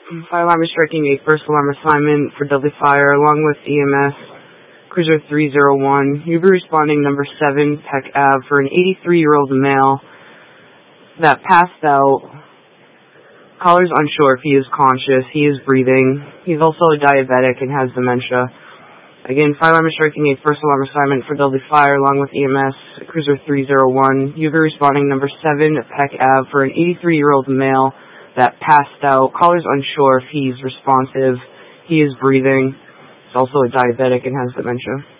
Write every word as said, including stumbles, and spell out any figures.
Fire alarm is striking a first alarm assignment for deadly fire along with E M S Cruiser three oh one. You'll be responding number seven Peck Avenue for an eighty-three-year-old male that passed out. Caller's unsure if he is conscious. He is breathing. He's also a diabetic and has dementia. Again, fire alarm is striking a first alarm assignment for deadly fire along with E M S Cruiser three oh one. You'll be responding number seven Peck Avenue for an eighty-three-year-old male that passed out. Caller's unsure if he's responsive. He is breathing. He's also a diabetic and has dementia.